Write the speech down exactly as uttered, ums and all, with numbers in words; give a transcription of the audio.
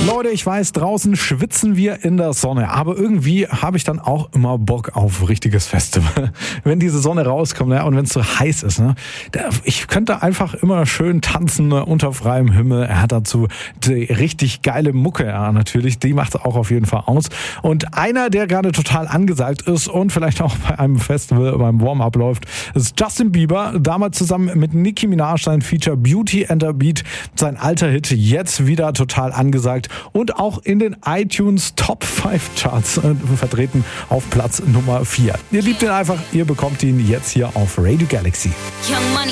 Leute, ich weiß, draußen schwitzen wir in der Sonne, aber irgendwie habe ich dann auch immer Bock auf richtiges Festival. Wenn diese Sonne rauskommt, ne, und wenn es so heiß ist, ne, da, ich könnte einfach immer schön tanzen, ne, unter freiem Himmel. Er hat dazu die richtig geile Mucke, ja, natürlich, die macht es auch auf jeden Fall aus. Und einer, der gerade total angesagt ist und vielleicht auch bei einem Festival beim Warm-Up läuft, ist Justin Bieber. Damals zusammen mit Nicki Minaj sein Feature Beauty and a Beat, sein alter Hit, jetzt wieder total angesagt und auch in den iTunes Top fünf Charts äh, vertreten auf Platz Nummer vier. Ihr liebt ihn einfach, ihr bekommt ihn jetzt hier auf Radio Galaxy.